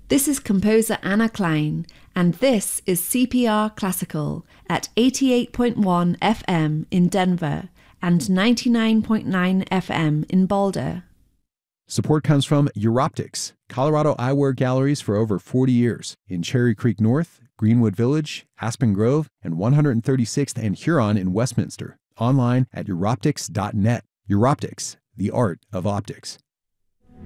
This is composer Anna Klein, and this is CPR Classical at 88.1 FM in Denver and 99.9 FM in Boulder. Support comes from Europtics, Colorado eyewear galleries for over 40 years in Cherry Creek North, Greenwood Village, Aspen Grove, and 136th and Huron in Westminster. Online at Europtics.net. Europtics, the art of optics.